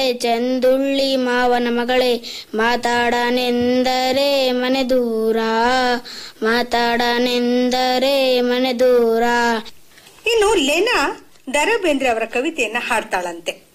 ಚಂದುಳ್ಳಿ ಮಾವನ ಮಗಳೇ ಮಾತಾಡನೆಂದರೆ ಮನೆ ದೂರ, ಮಾತಾಡನೆಂದರೆ ಮನೆ ದೂರ. ಇನ್ನು ಲೇನಾ ದ ರಾ ಬೇಂದ್ರೆ ಅವರ ಕವಿತೆಯನ್ನ ಹಾಡ್ತಾಳಂತೆ.